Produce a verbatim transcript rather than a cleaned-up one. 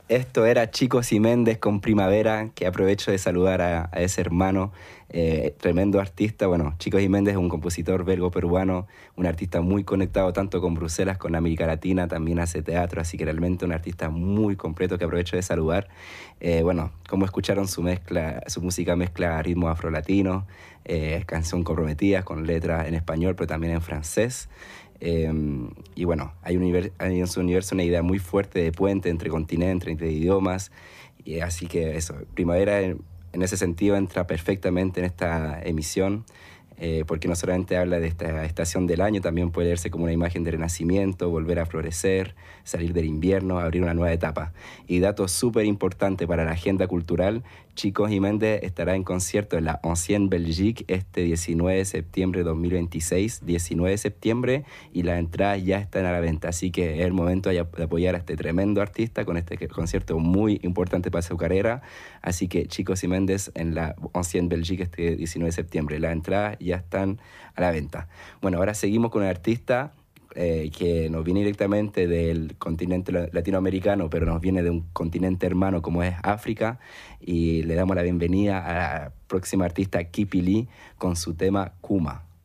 Esto era Chicos y Méndez con Primavera, que aprovecho de saludar a, a ese hermano, eh, tremendo artista. Bueno, Chicos y Méndez es un compositor belgo-peruano, un artista muy conectado tanto con Bruselas, con América Latina, también hace teatro, así que realmente un artista muy completo que aprovecho de saludar. Eh, bueno, como escucharon su mezcla, su música mezcla ritmos afrolatinos, eh, canción comprometida con letras en español, pero también en francés. Eh, y bueno, hay, un, hay en su universo una idea muy fuerte de puente entre continentes, entre idiomas, y así que eso, Primavera en, en ese sentido entra perfectamente en esta emisión, eh, porque no solamente habla de esta estación del año, también puede verse como una imagen de renacimiento, volver a florecer, salir del invierno, abrir una nueva etapa. Y dato súper importante para la agenda cultural, Chicos y Méndez estará en concierto en la Ancienne Belgique este diecinueve de septiembre de dos mil veintiséis, diecinueve de septiembre, y las entradas ya están a la venta, así que es el momento de apoyar a este tremendo artista con este concierto muy importante para su carrera. Así que Chicos y Méndez en la Ancienne Belgique este diecinueve de septiembre, las entradas ya están a la venta. Bueno, ahora seguimos con un artista eh, que nos viene directamente del continente latinoamericano, pero nos viene de un continente hermano como es África, y le damos la bienvenida a la próxima artista Kipi Lee con su tema Kuma.